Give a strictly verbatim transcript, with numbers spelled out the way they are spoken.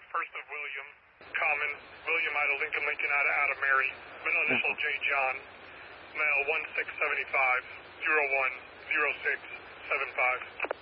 first of William, common, William Ida Lincoln Lincoln Ida Adam Mary, middle initial J John, male one six seven five, zero one zero six seven five.